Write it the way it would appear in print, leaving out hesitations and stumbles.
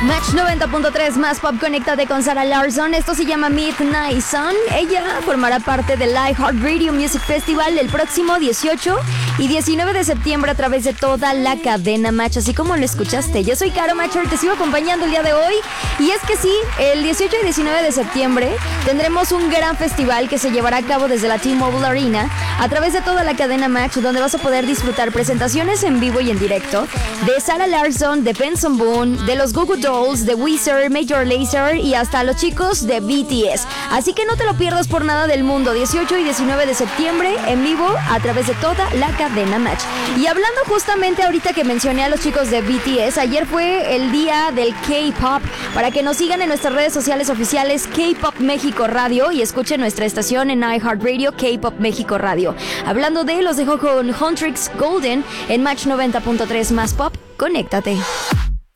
Match 90.3 más pop, conéctate con Sarah Larsson. Esto se llama Midnight Sun. Ella formará parte del iHeartRadio Music Festival el próximo 18 y 19 de septiembre a través de toda la cadena Match, así como lo escuchaste. Yo soy Caro Macho y te sigo acompañando el día de hoy. Y es que sí, el 18 y 19 de septiembre tendremos un gran festival que se llevará a cabo desde la T-Mobile Arena a través de toda la cadena Match, donde vas a poder disfrutar presentaciones en vivo y en directo de Sarah Larsson, de Benson Boone, de los Goo Goo Dolls, de Weezer, Major Lazer y hasta los chicos de BTS. Así que no te lo pierdas por nada del mundo. 18 y 19 de septiembre en vivo a través de toda la cadena Match. Y hablando justamente ahorita que mencioné a los chicos de BTS, ayer fue el día del K-Pop. Para que nos sigan en nuestras redes sociales oficiales K-Pop México Radio y escuchen nuestra estación en iHeartRadio K-Pop México Radio. Hablando de los dejo con Huntrix Golden en Match 90.3 más pop. Conéctate.